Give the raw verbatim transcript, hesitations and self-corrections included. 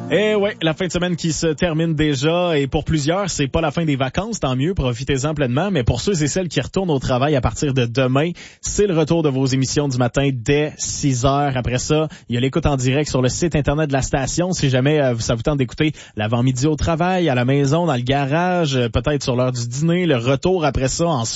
Et ouais, la fin de semaine qui se termine déjà, et pour plusieurs, c'est pas la fin des vacances, tant mieux, profitez-en pleinement, mais pour ceux et celles qui retournent au travail à partir de demain, c'est le retour de vos émissions du matin dès six heures. Après ça, il y a l'écoute en direct sur le site internet de la station, si jamais euh, ça vous tente d'écouter l'avant-midi au travail, à la maison, dans le garage, euh, peut-être sur l'heure du dîner, le retour après ça en